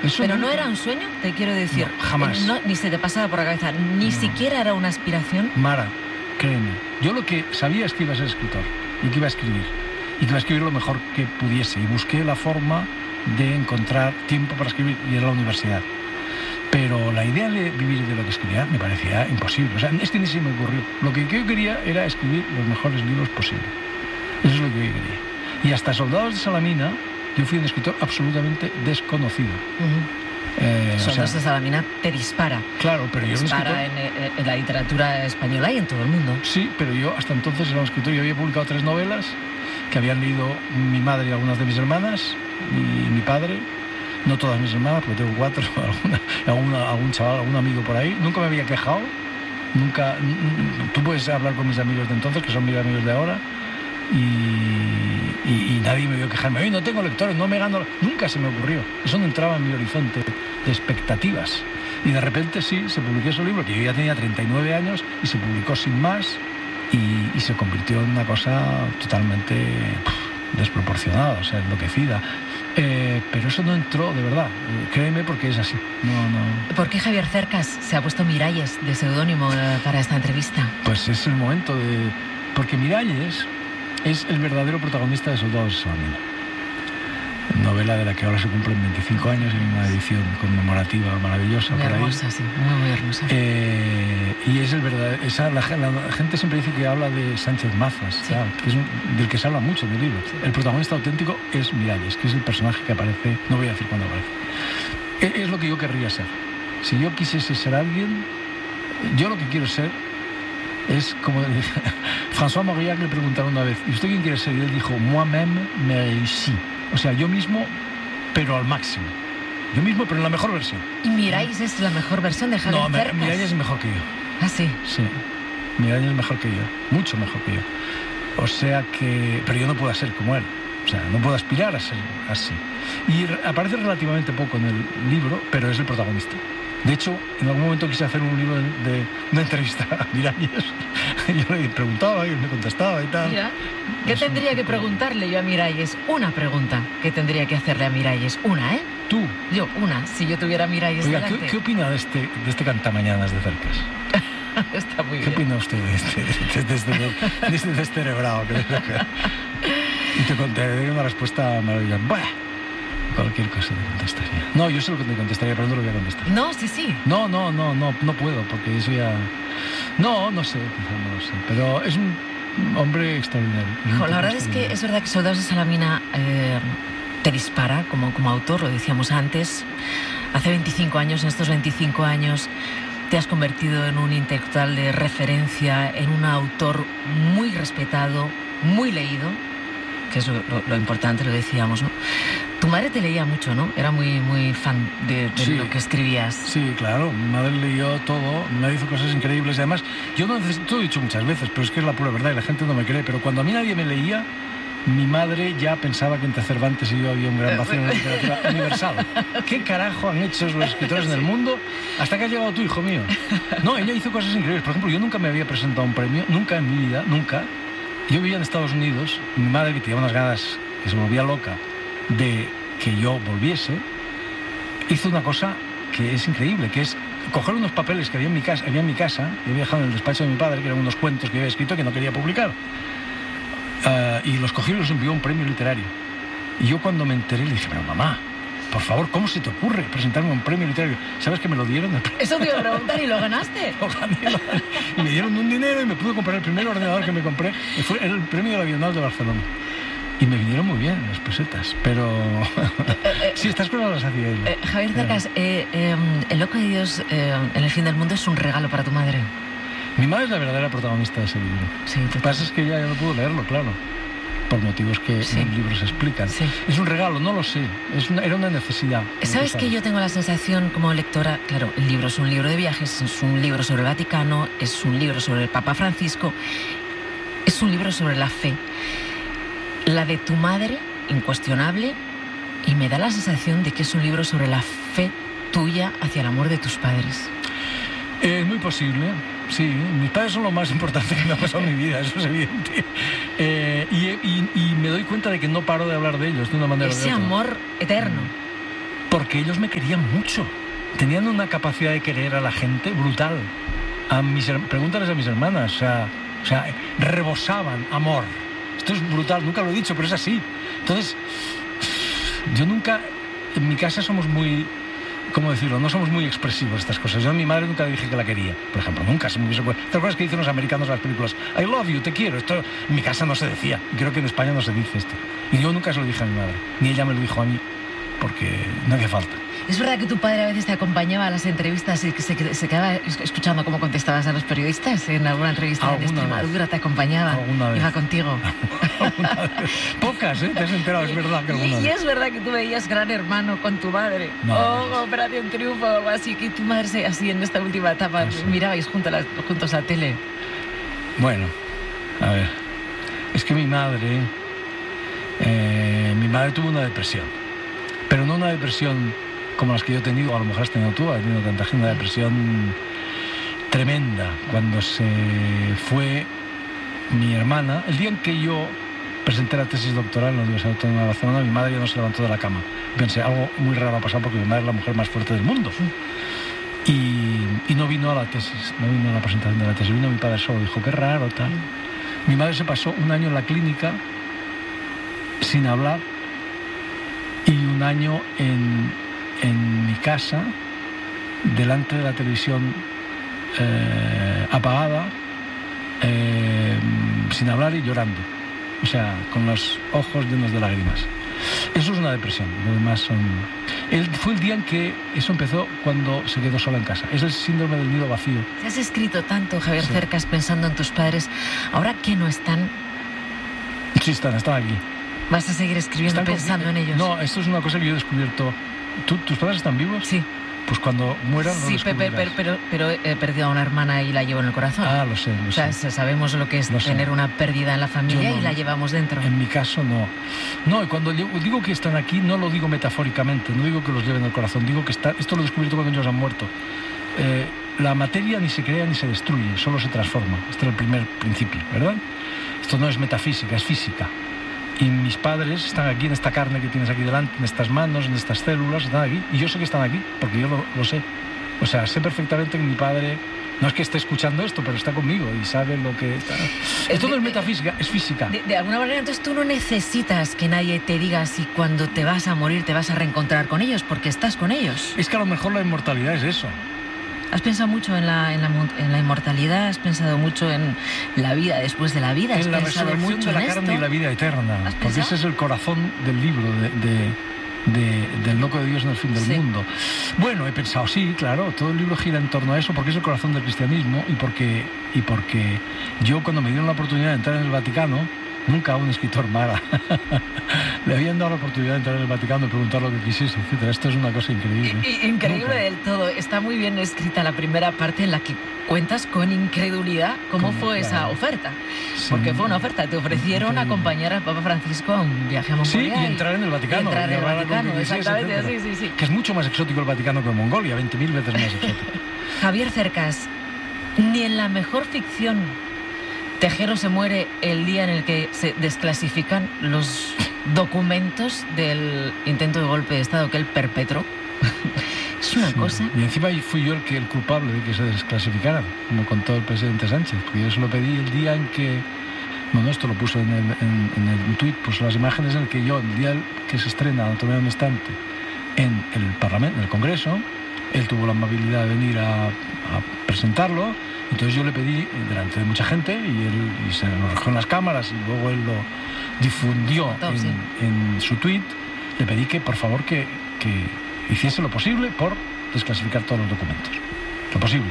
Pero no era un sueño, te quiero decir. No, jamás. Ni se te pasaba por la cabeza, ni siquiera era una aspiración. Mara, créeme, yo lo que sabía es que iba a ser escritor y que iba a escribir. Y que iba a escribir lo mejor que pudiese. Y busqué la forma de encontrar tiempo para escribir y ir a la universidad. Pero la idea de vivir de lo que escribía me parecía imposible. O sea, es que ni se me ocurrió. Lo que yo quería era escribir los mejores libros posibles. Eso es lo que yo quería. Y hasta Soldados de Salamina, yo fui un escritor absolutamente desconocido. Soldados de Salamina te dispara. Claro, pero yo dispara en la literatura española y en todo el mundo. Sí, pero yo hasta entonces era un escritor. Yo había publicado 3 novelas que habían leído mi madre y algunas de mis hermanas y mi padre. No todas mis hermanas, porque tengo 4, algún chaval, algún amigo por ahí. Nunca me había quejado. Nunca. Tú puedes hablar con mis amigos de entonces, que son mis amigos de ahora, y nadie me vio quejarme. Oye, no tengo lectores, no me gano. Nunca se me ocurrió. Eso no entraba en mi horizonte de expectativas. Y de repente sí, se publicó ese libro, que yo ya tenía 39 años, y se publicó sin más, y se convirtió en una cosa totalmente desproporcionada, o sea, enloquecida. Pero eso no entró, de verdad. Créeme, porque es así. No. ¿Por qué Javier Cercas se ha puesto Miralles de seudónimo para esta entrevista? Pues es el momento de... Porque Miralles es el verdadero protagonista de Soldados de Salamina. Novela de la que ahora se cumplen 25 años y una edición conmemorativa maravillosa muy por hermosa, ahí. Sí, muy hermosa. Y es el verdadero... La gente siempre dice que habla de Sánchez Mazas, sí. Que es del que se habla mucho en el libro. Sí. El protagonista auténtico es Miralles, que es el personaje que aparece... No voy a decir cuándo aparece. Es lo que yo querría ser. Si yo quisiese ser alguien, yo lo que quiero ser es como... François Mauriac le preguntaron una vez, ¿y usted quién quiere ser? Y él dijo, moi-même me réussi. O sea, yo mismo, pero al máximo. Yo mismo, pero en la mejor versión. ¿Y Miralles es la mejor versión de Javier Cercas? No, Miralles es mejor que yo. ¿Ah, sí? Sí, Miralles es mejor que yo, mucho mejor que yo. O sea que... Pero yo no puedo ser como él. O sea, no puedo aspirar a ser así. Y aparece relativamente poco en el libro, pero es el protagonista. De hecho, en algún momento quise hacer un libro de una entrevista a Miralles. Yo le preguntaba y él me contestaba y tal. Mira, ¿qué tendría que preguntarle yo a Miralles? Una pregunta que tendría que hacerle a Miralles. Una, ¿eh? ¿Tú? Yo, una, si yo tuviera a Miralles delante. Oiga, ¿qué opina de este cantamañanas de Cercas? Está muy bien. ¿Qué opina usted de este descerebrado? Y te contaré una respuesta maravillosa. Bah, cualquier cosa te contestaría. No, yo sé lo que te contestaría, pero no lo voy a contestar. No, sí. No puedo, porque eso ya... No sé, quizás no lo sé, pero es un hombre extraordinario. La verdad es que es verdad que Soldados de Salamina te dispara como autor, lo decíamos antes. Hace 25 años, en estos 25 años, te has convertido en un intelectual de referencia, en un autor muy respetado, muy leído, que es lo importante, lo decíamos, ¿no? Tu madre te leía mucho, ¿no? Era muy fan de sí, lo que escribías. Sí, claro. Mi madre leyó todo. Mi madre hizo cosas increíbles. Además, yo no necesito, lo he dicho muchas veces, pero es que es la pura verdad y la gente no me cree. Pero cuando a mí nadie me leía, mi madre ya pensaba que entre Cervantes y yo había un gran vacío en la literatura universal. ¿Qué carajo han hecho los escritores en el mundo hasta que has llegado tú, hijo mío? No, ella hizo cosas increíbles. Por ejemplo, yo nunca me había presentado a un premio. Nunca en mi vida, nunca. Yo vivía en Estados Unidos. Mi madre, que tenía unas ganas, que se volvía loca de que yo volviese, hizo una cosa que es increíble, que es coger unos papeles que había en mi casa, yo había dejado en el despacho de mi padre, que eran unos cuentos que había escrito que no quería publicar, y los cogió y los envió a un premio literario. Y yo cuando me enteré le dije, pero mamá, por favor, ¿cómo se te ocurre presentarme a un premio literario? ¿Sabes que me lo dieron? Eso te iba a preguntar, ¿y lo ganaste? Lo gané. Y me dieron un dinero y me pude comprar el primer ordenador que me compré. Era el premio de la Bienal de Barcelona. Y me vinieron muy bien las pesetas, pero... sí, estas cosas las hacía ella. Javier Cercas, El loco de Dios en el fin del mundo es un regalo para tu madre. Mi madre es la verdadera protagonista de ese libro. Sí, lo que pasa es que ella ya no pudo leerlo, claro, por motivos que en el libro se explican. Sí. Es un regalo, no lo sé, era una necesidad. ¿Sabes que yo tengo la sensación como lectora? Claro, el libro es un libro de viajes, es un libro sobre el Vaticano, es un libro sobre el Papa Francisco, es un libro sobre la fe. La de tu madre, incuestionable, y me da la sensación de que es un libro sobre la fe tuya hacia el amor de tus padres. Es muy posible, sí. Mis padres son lo más importante que me ha pasado en mi vida, eso es evidente. Y me doy cuenta de que no paro de hablar de ellos de una manera o de otra. Ese amor eterno. Porque ellos me querían mucho. Tenían una capacidad de querer a la gente brutal. Pregúntales a mis hermanas. O sea, rebosaban amor. Esto es brutal, nunca lo he dicho, pero es así. Entonces, yo nunca... En mi casa somos muy... ¿Cómo decirlo? No somos muy expresivos de estas cosas. Yo a mi madre nunca le dije que la quería. Por ejemplo, nunca se me hubiese... ¿Te acuerdas que dicen los americanos en las películas? I love you, te quiero. Esto en mi casa no se decía. Y creo que en España no se dice esto. Y yo nunca se lo dije a mi madre. Ni ella me lo dijo a mí. Porque no hacía falta. ¿Es verdad que tu padre a veces te acompañaba a las entrevistas y que se quedaba escuchando cómo contestabas a los periodistas? En alguna entrevista en Extremadura te acompaña, iba contigo. Pocas, ¿eh? Te has enterado, es verdad que alguna vez. Y es verdad que tú veías Gran Hermano con tu madre. No, Operación Triunfo o algo así, que tu madre, así en esta última etapa, mirabais juntos la tele. Bueno, a ver. Es que mi madre tuvo una depresión. Pero no una depresión como las que yo he tenido, o a lo mejor has tenido tú, has tenido tanta gente, una depresión tremenda. Cuando se fue mi hermana, el día en que yo presenté la tesis doctoral en la Universidad Autónoma de Barcelona, mi madre ya no se levantó de la cama. Pensé, algo muy raro ha pasado porque mi madre es la mujer más fuerte del mundo. Y no vino a la tesis, no vino a la presentación de la tesis, vino mi padre solo, dijo, qué raro, tal. Mi madre se pasó un año en la clínica sin hablar y un año en mi casa, delante de la televisión apagada, sin hablar y llorando. O sea, con los ojos llenos de lágrimas. Eso es una depresión. Lo demás son... Fue el día en que eso empezó, cuando se quedó sola en casa. Es el síndrome del nido vacío. Te has escrito tanto, Javier Cercas, pensando en tus padres. Ahora que no están... Sí, están aquí. ¿Vas a seguir escribiendo pensando en ellos? No, esto es una cosa que yo he descubierto. ¿Tus padres están vivos? Sí. Pues cuando mueran lo descubrirás. pero he perdido a una hermana y la llevo en el corazón. Ah, lo sé. O sea, sabemos lo que es tener una pérdida en la familia y la llevamos dentro. En mi caso, no. No, y cuando digo que están aquí, no lo digo metafóricamente, no digo que los lleven en el corazón, digo que esto lo he descubierto cuando ellos han muerto. La materia ni se crea ni se destruye, solo se transforma. Este es el primer principio, ¿verdad? Esto no es metafísica, es física. Y mis padres están aquí en esta carne que tienes aquí delante, en estas manos, en estas células, están aquí. Y yo sé que están aquí, porque yo lo sé. O sea, sé perfectamente que mi padre, no es que esté escuchando esto, pero está conmigo y sabe lo que... Esto no es metafísica, es física. De alguna manera, entonces tú no necesitas que nadie te diga si cuando te vas a morir te vas a reencontrar con ellos, porque estás con ellos. Es que a lo mejor la inmortalidad es eso. ¿Has pensado mucho en la inmortalidad? ¿Has pensado mucho en la vida después de la vida? En la resurrección de la carne y la vida eterna. Porque ese es el corazón del libro, del loco de Dios en el fin del mundo. Bueno, he pensado, sí, claro, todo el libro gira en torno a eso, porque es el corazón del cristianismo y porque yo, cuando me dieron la oportunidad de entrar en el Vaticano, nunca a un escritor maga le habían dado la oportunidad de entrar en el Vaticano y preguntar lo que quisiese, etc. Esto es una cosa increíble. Increíble nunca. Del todo. Está muy bien escrita la primera parte en la que cuentas con incredulidad cómo fue esa oferta. Sí, porque fue una oferta. Te ofrecieron increíble. Acompañar al Papa Francisco a un viaje a Mongolia. Sí, y entrar en el Vaticano. Entrar en el Vaticano, exactamente. Sí. Que es mucho más exótico el Vaticano que Mongolia, 20.000 veces más exótico. Javier Cercas, ni en la mejor ficción Tejero se muere el día en el que se desclasifican los documentos del intento de golpe de Estado que él perpetró. Es una cosa. Y encima fui yo el culpable de que se desclasificaran, como contó el presidente Sánchez, porque yo se lo pedí el día en que... Bueno, esto lo puso en el tuit, pues las imágenes en el que yo, el día que se estrena Anatomía de un instante en el Parlamento, en el Congreso, él tuvo la amabilidad de venir a presentarlo. Entonces yo le pedí delante de mucha gente y se lo recogió en las cámaras y luego él lo difundió en su tuit. Le pedí que por favor que hiciese lo posible por desclasificar todos los documentos, lo posible.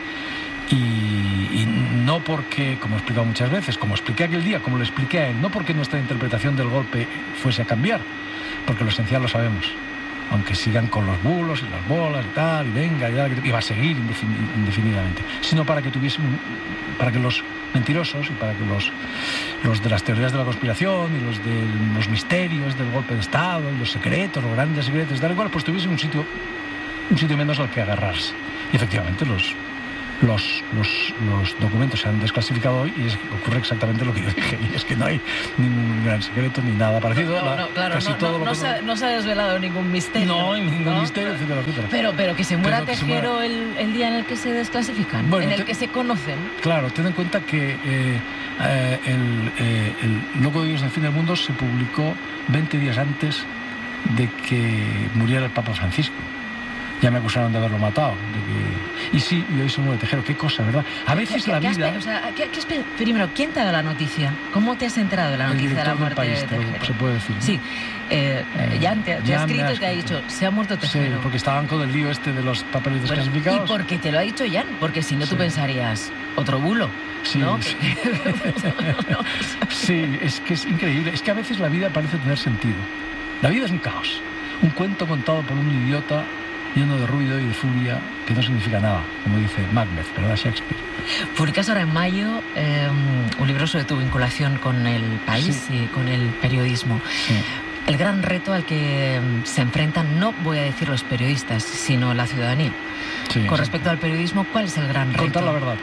Y no porque, como he explicado muchas veces, como expliqué aquel día, como lo expliqué a él, no porque nuestra interpretación del golpe fuese a cambiar, porque lo esencial lo sabemos. Aunque sigan con los bulos y las bolas y tal, y venga, y va a seguir indefinidamente, sino para que para que los mentirosos y para que los de las teorías de la conspiración y los de los misterios del golpe de Estado y los secretos, los grandes secretos, tal y cual, pues tuviesen un sitio menos al que agarrarse. Y efectivamente los documentos se han desclasificado hoy y ocurre exactamente lo que yo dije, y es que no hay ningún gran secreto ni nada parecido. No se ha desvelado ningún misterio. No hay ningún misterio, etcétera, etcétera. Pero que se muera Tejero el día en el que se desclasifican, en el que se conocen. Claro, ten en cuenta que el Loco de Dios del Fin del Mundo se publicó 20 días antes de que muriera el Papa Francisco. Ya me acusaron de haberlo matado. Y hoy se muere Tejero. Qué cosa, ¿verdad? A veces la vida... Primero, ¿quién te ha dado la noticia? ¿Cómo te has enterado de la noticia de la muerte de Tejero? Se puede decir, ¿no? Sí. Jan te ha escrito y te ha dicho, se ha muerto Tejero. Sí, porque estaban con el lío de los papeles desclasificados. ¿Y por qué te lo ha dicho Jan? Porque si no tú pensarías, otro bulo. Sí, ¿no? Sí, es que es increíble. Es que a veces la vida parece tener sentido. La vida es un caos. Un cuento contado por un idiota lleno de ruido y de furia que no significa nada, como dice Macbeth, ¿verdad? Shakespeare. Publicas ahora en mayo un libro sobre tu vinculación con el país y con el periodismo. Sí. El gran reto al que se enfrentan, no voy a decir los periodistas, sino la ciudadanía. Sí, con respecto al periodismo, ¿cuál es el gran reto? Contar la verdad.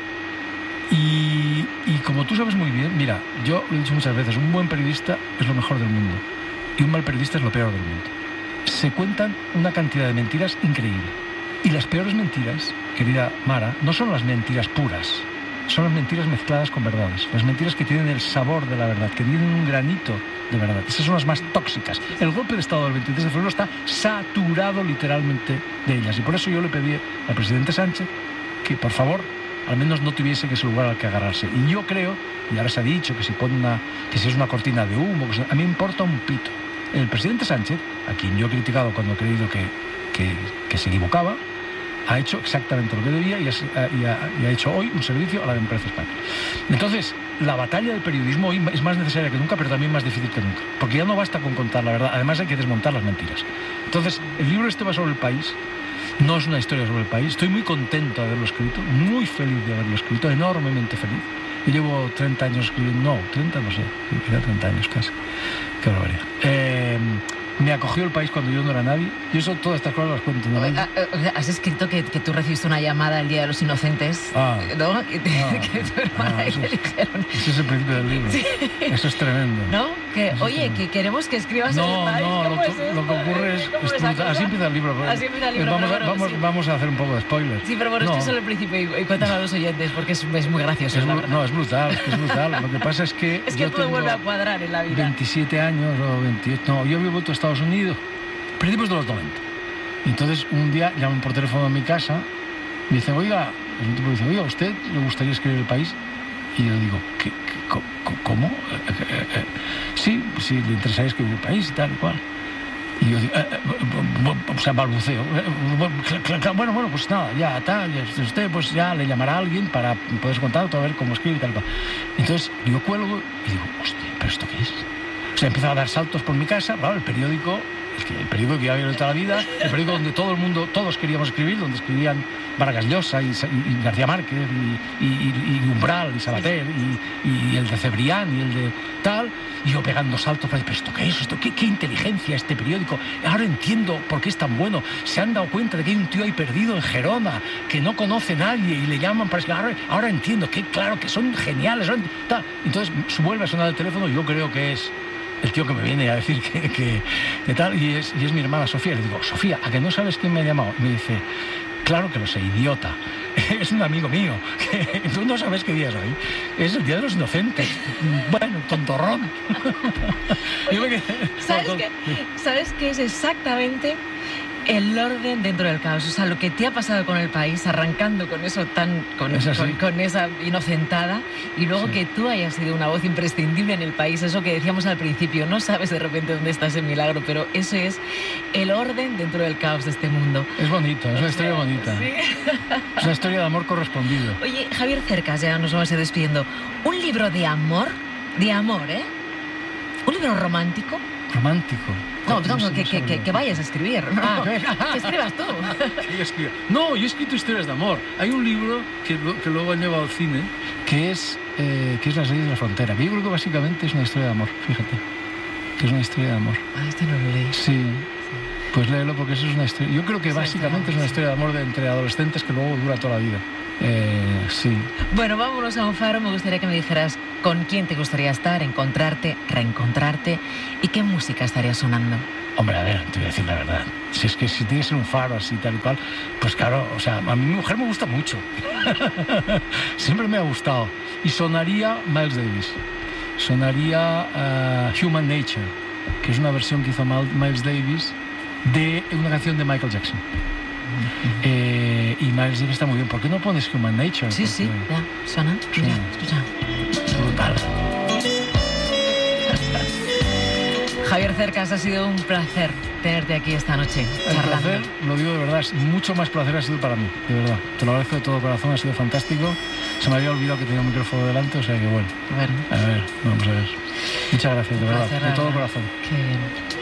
Y como tú sabes muy bien, mira, yo lo he dicho muchas veces, un buen periodista es lo mejor del mundo y un mal periodista es lo peor del mundo. Se cuentan una cantidad de mentiras increíble. Y las peores mentiras, querida Mara, no son las mentiras puras, son las mentiras mezcladas con verdades. Las mentiras que tienen el sabor de la verdad, que tienen un granito de verdad. Esas son las más tóxicas. El golpe de Estado del 23 de febrero está saturado literalmente de ellas. Y por eso yo le pedí al presidente Sánchez que, por favor, al menos no tuviese que ese lugar al que agarrarse. Y yo creo, y ahora se ha dicho que si es una cortina de humo, a mí me importa un pito. El presidente Sánchez, a quien yo he criticado cuando he creído que se equivocaba, ha hecho exactamente lo que debía y ha hecho hoy un servicio a la democracia española. Entonces, la batalla del periodismo hoy es más necesaria que nunca, pero también más difícil que nunca. Porque ya no basta con contar la verdad, además hay que desmontar las mentiras. Entonces, el libro va sobre el país, no es una historia sobre el país. Estoy muy contento de haberlo escrito, muy feliz de haberlo escrito, enormemente feliz. Yo llevo 30 años escribiendo, 30 no sé, quizá 30 años casi. Qué barbaridad. Me acogió el país cuando yo no era nadie. Y eso, todas estas cosas las cuento. ¿No? Has escrito que tú recibiste una llamada el Día de los Inocentes, ¿no? Que tu hermana y te dijeron... Ese es el principio del libro. Sí. Eso es tremendo. ¿No? Que queremos que escribas en el país. No, lo que ocurre es así empieza el libro. Así empieza el libro. Vamos a hacer un poco de spoiler. Sí, pero bueno, esto es solo el principio y cuéntalo a los oyentes porque es muy gracioso. Es brutal, es brutal. Lo que pasa es que es que todo vuelve a cuadrar en la vida. 27 años o 28... No, yo había vuelto a Estados Unidos principios de los 90. Y entonces un día llaman por teléfono a mi casa y dicen, oiga, el tipo dice, ¿a usted le gustaría escribir El País? Y yo digo, ¿cómo? Sí, le interesaría escribir El País y tal y cual. Y yo digo, balbuceo. Bueno, pues nada, ya está. Usted pues ya le llamará a alguien para poder contar a ver cómo escribe y tal y cual. Entonces yo cuelgo y digo, hostia, ¿pero esto qué es? O sea, empezaba a dar saltos por mi casa, claro, el periódico que yo había leído toda la vida, el periódico donde todos queríamos escribir, donde escribían Vargas Llosa y García Márquez y Umbral y Sabater y el de Cebrián y el de tal, y yo pegando saltos, pero ¿esto qué es? ¿Qué inteligencia este periódico? Ahora entiendo por qué es tan bueno. Se han dado cuenta de que hay un tío ahí perdido en Gerona, que no conoce a nadie y le llaman para escribir. Ahora entiendo, claro, que son geniales. Tal. Entonces vuelve a sonar el teléfono y yo creo que es el tío que me viene a decir que tal, y es mi hermana Sofía. Le digo, Sofía, ¿a que no sabes quién me ha llamado? Y me dice, claro que lo sé, idiota. Es un amigo mío. Tú no sabes qué día es hoy. Es el Día de los Inocentes. Bueno, tontorrón. Oye, ¿sabes qué es exactamente el orden dentro del caos? O sea, lo que te ha pasado con el país, arrancando con eso con esa inocentada, y luego que tú hayas sido una voz imprescindible en el país, eso que decíamos al principio, no sabes de repente dónde está ese milagro, pero eso es el orden dentro del caos de este mundo. Es bonito, es una historia bonita. ¿Sí? Es una historia de amor correspondido. Oye, Javier Cercas, ya nos vamos a ir despidiendo. Un libro de amor, ¿eh? Un libro romántico. Romántico. No, que vayas a escribir, ¿no? Que escribas tú. No, yo he escrito historias de amor. Hay un libro que luego han llevado al cine, que es Las leyes de la frontera, que yo creo que básicamente es una historia de amor, fíjate. Que es una historia de amor. Este no lo leí. Sí. Pues léelo porque eso es una historia. Yo creo que básicamente es una historia de amor entre adolescentes que luego dura toda la vida. Sí. Bueno, vámonos a un faro. Me gustaría que me dijeras con quién te gustaría estar, encontrarte, reencontrarte y qué música estaría sonando. Hombre, a ver, te voy a decir la verdad. Si es que si tienes un faro así tal y cual, pues claro, o sea, a mi mujer me gusta mucho. Siempre me ha gustado. Y sonaría Miles Davis. Sonaría Human Nature, que es una versión que hizo Miles Davis de una canción de Michael Jackson. Y Miles Davis está muy bien. ¿Por qué no pones Human Nature? Sí, sí, ya, suena. Escucha. Brutal. Javier Cercas, ha sido un placer tenerte aquí esta noche, charlando. El placer, lo digo de verdad, es mucho más placer ha sido para mí, de verdad. Te lo agradezco de todo corazón, ha sido fantástico. Se me había olvidado que tenía un micrófono delante, o sea que bueno. A ver, vamos a ver. Muchas gracias, de verdad, de todo corazón. Qué bien.